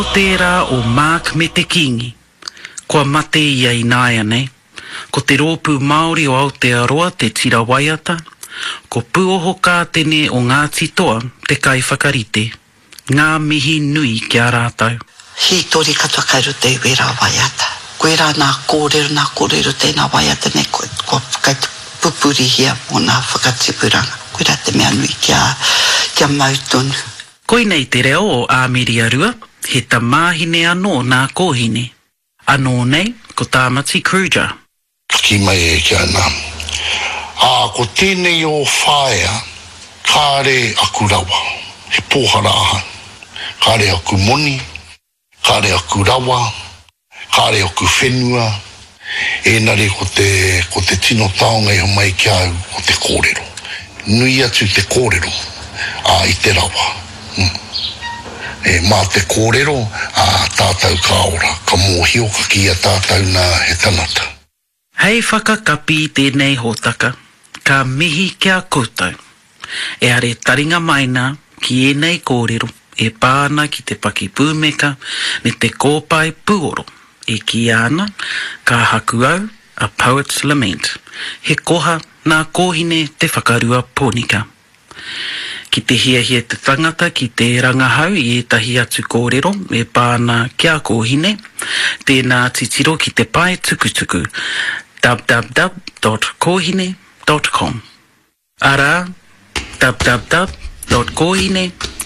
Tērā o Mark me te kingi. Kua mate ia I nāia nei. Ko te rōpū Māori o Aotearoa te tira waiata. Ko puoho kātene o Ngāti Toa te kai whakarite. Ngā mihi nui kia rātau. Hi tori katoa kairu te wera waiata. Koe rā nā kōrero tēnā waiata nei kua kai te pupuri hia o nā whakatipuranga. Koe rā te mea nui kia mautonu. Koinei te reo o Āmiriarua, he ta māhine anō nā kōhine. Anō nei, ko Tāmati Kruger. Ki mai e kia nā. Ko tēnei o whaea, kāre aku rawa. He pōhara aha. Kāre aku moni, kāre aku rawa, kāre aku whenua. Nare ko te tino taonga I mai kia au o te kōrero. Nui atu te kōrero I te rawa. Mā te kōrero, tātou ka ora, ka mōhio ka kia tātou nā he tanata. Hei whakakapi tēnei hōtaka, ka mihi kia koutou. Are taringa maina ki enei kōrero, pāna ki te paki pūmeka, me te kōpai puoro. Ki ana, ka haku au, A Poet's Lament. He koha nā kōhine te whakarua pōnika. Ki te hia te tangata ki te rangahau I etahi atu kōrero pāna kia kōhine, tēnā titiro ki te pai tukutuku www.kohine.com Ara www.kohine.com